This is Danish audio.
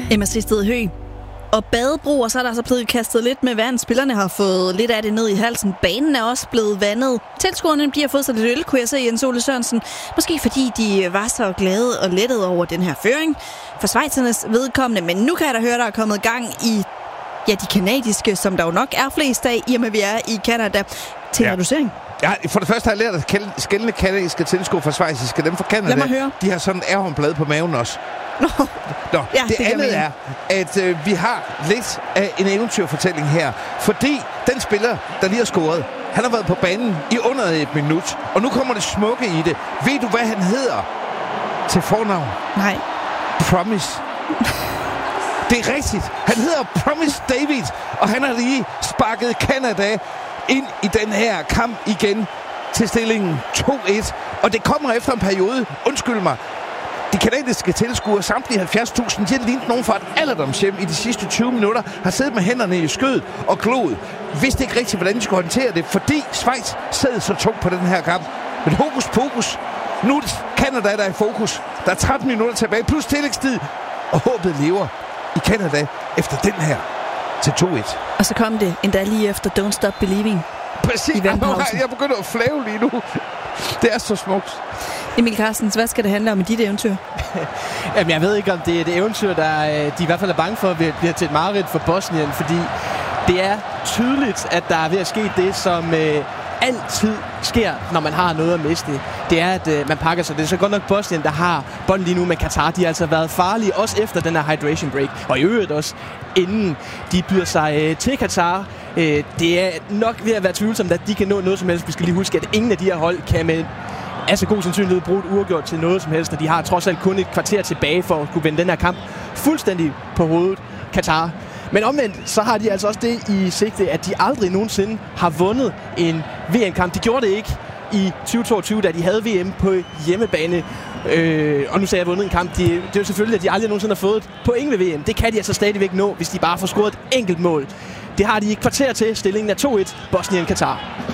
Emma Sisted Høgh. Og badebro, og så er der altså blevet kastet lidt med vand. Spillerne har fået lidt af det ned i halsen. Banen er også blevet vandet. Tilskuerne, de har fået sig lidt øl, kunne jeg se, Jens Ole Sørensen. Måske fordi de var så glade og lettede over den her føring for schweizernes vedkommende. Men nu kan jeg da høre, der er kommet gang i de kanadiske, som der jo nok er flest af, i og med vi er i Canada, til reducering. Ja, for det første har jeg lært at skældne kanadiske tilskuere fra schweiziske. Dem fra Canada, de har sådan et ahornblad på maven også. Nå, ja, det andet er, at vi har lidt af en eventyrfortælling her. Fordi den spiller, der lige har scoret, han har været på banen i under et minut. Og nu kommer det smukke i det. Ved du, hvad han hedder til fornavn? Nej. Promise. Det er rigtigt. Han hedder Promise David, og han har lige sparket Canada ind i den her kamp igen til stillingen 2-1. Og det kommer efter en periode, undskyld mig, de kanadiske tilskuere, samtlige 70.000, de har lignet nogen fra et alderdomshjem i de sidste 20 minutter, har siddet med hænderne i skød og gloet. Vidste ikke rigtigt, hvordan de skulle håndtere det, fordi Schweiz sad så tungt på den her kamp. Men hokus pokus, nu er det Canada, der er i fokus. Der er 13 minutter tilbage, plus tillægstid, og håbet lever i Canada efter den her til 2-1. Og så kom det endda lige efter Don't Stop Believing. Præcis, jeg begynder at flave lige nu. Det er så smukt. Emil Carstens, hvad skal det handle om i dit eventyr? Jamen, jeg ved ikke, om det er et eventyr, de i hvert fald er bange for, at det bliver til et mareridt for Bosnien, fordi det er tydeligt, at der er ved at ske det, som altid sker, når man har noget at miste. Det er, at man pakker sig. Det er så godt nok Bosnien, der har bolden lige nu med Katar. De har altså været farlige, også efter den her hydration break. Og i øvrigt også, inden de byder sig til Katar. Det er nok ved at være tvivlsomt, at de kan nå noget som helst. Vi skal lige huske, at ingen af de her hold kan med altså god sandsynlighed bruge et uafgjort til noget som helst. Og de har trods alt kun et kvarter tilbage for at kunne vende den her kamp fuldstændig på hovedet. Katar. Men omvendt, så har de altså også det i sigte, at de aldrig nogensinde har vundet en VM-kamp. De gjorde det ikke i 2022, da de havde VM på hjemmebane. Og nu sagde jeg vundet en kamp. Det er jo selvfølgelig, at de aldrig nogensinde har fået et point ved VM. Det kan de altså stadigvæk nå, hvis de bare får scoret et enkelt mål. Det har de et kvarter til. Stillingen er 2-1. Bosnien-Katar.